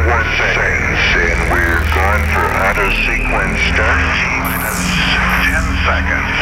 seconds, and we're going for auto sequence start. 10 seconds.